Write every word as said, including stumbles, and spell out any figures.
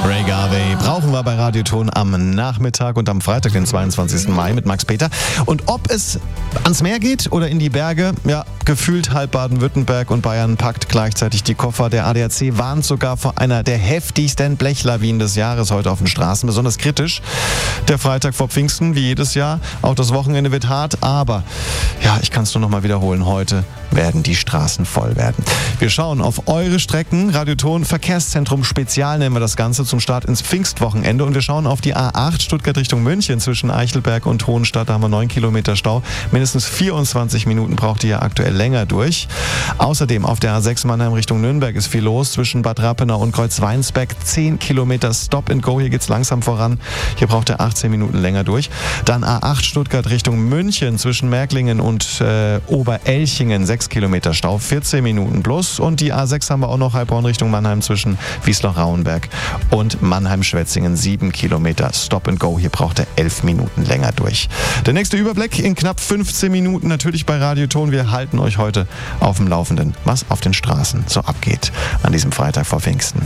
Ray Garvey brauchen wir bei Radioton am Nachmittag und am Freitag, den zweiundzwanzigsten Mai mit Max Peter. Und ob es ans Meer geht oder in die Berge, ja, gefühlt halb Baden-Württemberg und Bayern packt gleichzeitig die Koffer. Der A D A C warnt sogar vor einer der heftigsten Blechlawinen des Jahres heute auf den Straßen. Besonders kritisch der Freitag vor Pfingsten, wie jedes Jahr. Auch das Wochenende wird hart, aber ja, ich kann es nur noch mal wiederholen. Heute werden die Straßen voll werden. Wir schauen auf eure Strecken. Radioton Verkehrszentrum Spezial nennen wir das Ganze zum Start ins Pfingstwochenende. Und wir schauen auf die A acht Stuttgart Richtung München zwischen Eichelberg und Hohenstadt. Da haben wir neun Kilometer Stau. Mindestens vierundzwanzig Minuten braucht ihr ja aktuell länger durch. Außerdem auf der A sechs Mannheim Richtung Nürnberg ist viel los. Zwischen Bad Rappenau und Kreuzweinsberg zehn Kilometer Stop and Go. Hier geht's langsam voran. Hier braucht ihr achtzehn Minuten länger durch. Dann A acht Stuttgart Richtung München zwischen Märklingen und äh, Oberelchingen. sechs Kilometer Stau, vierzehn Minuten plus. Und die A sechs haben wir auch noch Heilbronn Richtung Mannheim zwischen Wiesloch-Rauenberg und Mannheim-Schwetzingen. sieben Kilometer Stop and Go. Hier braucht er elf Minuten länger durch. Der nächste Überblick in knapp fünfzehn Minuten natürlich bei Radioton. Wir halten euch heute auf dem Laufenden, was auf den Straßen so abgeht an diesem Freitag vor Pfingsten.